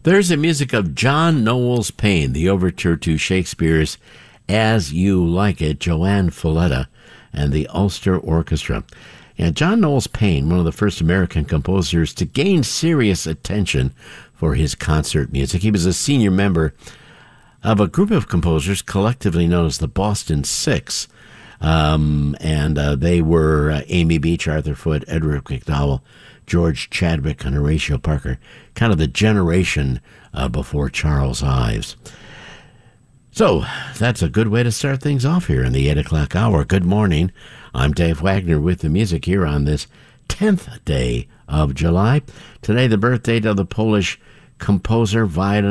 There's the music of John Knowles Paine, the overture to Shakespeare's As You Like It, Joanne Folletta and the Ulster Orchestra. And John Knowles Paine, one of the first American composers to gain serious attention for his concert music. He was a senior member of a group of composers collectively known as the Boston Six. They were Amy Beach, Arthur Foote, Edward McDowell, George Chadwick, and Horatio Parker, kind of the generation before Charles Ives. So that's a good way to start things off here in the 8 o'clock hour. Good morning. I'm Dave Wagner with the music here on this 10th day of July. Today, the birth date of the Polish composer, violinist,